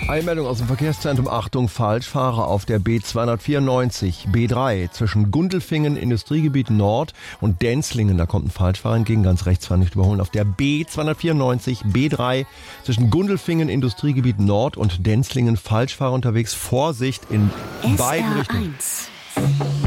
Eilmeldung aus dem Verkehrszentrum. Achtung, Falschfahrer auf der B294, B3 zwischen Gundelfingen, Industriegebiet Nord und Denzlingen. Da kommt ein Falschfahrer entgegen, ganz rechts war nicht überholen. Auf der B294, B3 zwischen Gundelfingen, Industriegebiet Nord und Denzlingen. Falschfahrer unterwegs. Vorsicht in beiden Richtungen.